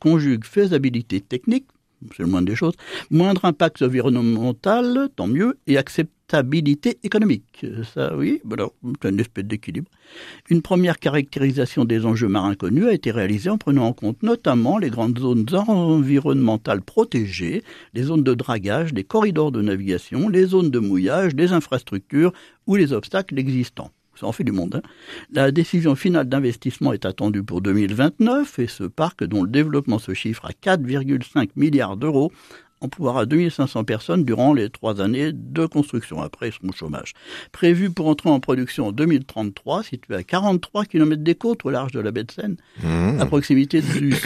conjugue faisabilité technique, c'est le moindre des choses, moindre impact environnemental, tant mieux, et acceptabilité économique. Ça, oui, voilà, c'est une espèce d'équilibre. Une première caractérisation des enjeux marins connus a été réalisée en prenant en compte notamment les grandes zones environnementales protégées, les zones de dragage, les corridors de navigation, les zones de mouillage, les infrastructures ou les obstacles existants. Ça en fait du monde. La décision finale d'investissement est attendue pour 2029 et ce parc, dont le développement se chiffre à 4,5 milliards d'euros, emploiera 2500 personnes durant les 3 années de construction. Après, ils seront au chômage. Prévu pour entrer en production en 2033, situé à 43 km des côtes au large de la baie de Seine, à proximité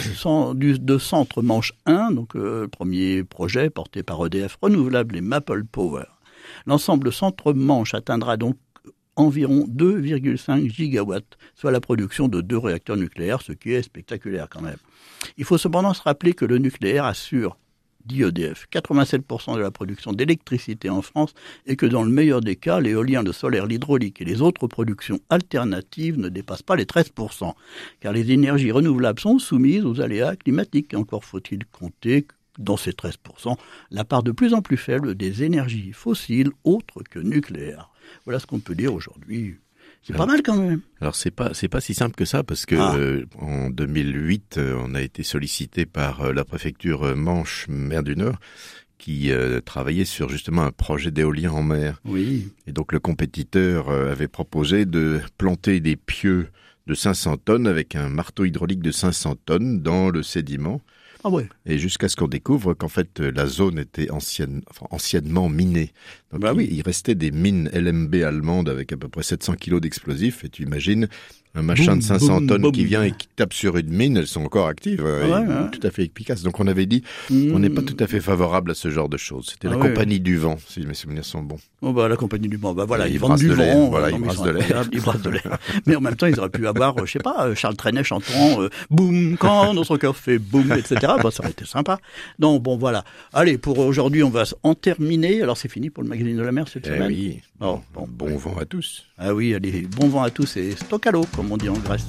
de Centre Manche 1, donc le premier projet porté par EDF Renouvelable et Maple Power. L'ensemble Centre Manche atteindra donc environ 2,5 gigawatts, soit la production de 2 réacteurs nucléaires, ce qui est spectaculaire quand même. Il faut cependant se rappeler que le nucléaire assure, dit EDF, 87% de la production d'électricité en France et que dans le meilleur des cas, l'éolien, le solaire, l'hydraulique et les autres productions alternatives ne dépassent pas les 13%, car les énergies renouvelables sont soumises aux aléas climatiques. Encore faut-il compter dans ces 13%, la part de plus en plus faible des énergies fossiles autres que nucléaires. Voilà ce qu'on peut dire aujourd'hui. C'est pas mal quand même. Alors c'est pas si simple que ça parce que en 2008, on a été sollicité par la préfecture Manche-Mer du Nord qui travaillait sur justement un projet d'éolien en mer. Oui. Et donc le compétiteur avait proposé de planter des pieux de 500 tonnes avec un marteau hydraulique de 500 tonnes dans le sédiment. Ah ouais. Et jusqu'à ce qu'on découvre qu'en fait la zone était anciennement minée. Donc il restait des mines LMB allemandes avec à peu près 700 kilos d'explosifs. Et tu imagines un machin de 500 tonnes qui vient et qui tape sur une mine, elles sont encore actives, tout à fait efficaces. Donc on avait dit, on n'est pas tout à fait favorable à ce genre de choses. C'était la compagnie du vent, si mes souvenirs sont bons. Oh bah la compagnie du vent, bah voilà, ils vendent du vent, voilà, ils brassent de l'air. Ils brassent de l'air. Mais en même temps, ils auraient pu avoir, je sais pas, Charles Trenet chantant boum quand notre cœur fait boum, etc. Bah ça aurait été sympa. Donc bon voilà. Allez, pour aujourd'hui, on va en terminer. Alors c'est fini pour le magazine de la mer cette semaine. Oui. Oh, bon vent à tous. Ah oui, allez, bon vent à tous et stock à l'eau, comme on dit en Grèce.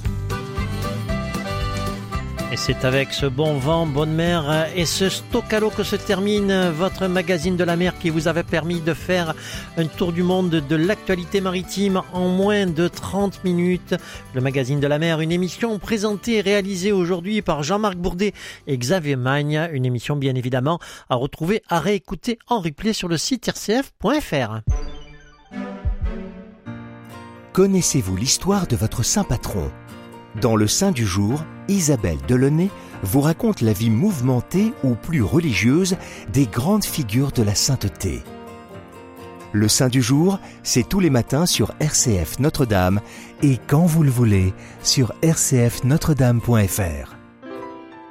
Et c'est avec ce bon vent, bonne mer et ce stock à l'eau que se termine votre magazine de la mer qui vous avait permis de faire un tour du monde de l'actualité maritime en moins de 30 minutes. Le magazine de la mer, une émission présentée et réalisée aujourd'hui par Jean-Marc Bourdet et Xavier Magne. Une émission bien évidemment à retrouver, à réécouter en replay sur le site rcf.fr. Connaissez-vous l'histoire de votre saint patron ? Dans le Saint du jour, Isabelle Delaunay vous raconte la vie mouvementée ou plus religieuse des grandes figures de la sainteté. Le Saint du jour, c'est tous les matins sur RCF Notre-Dame et quand vous le voulez sur rcfnotredame.fr.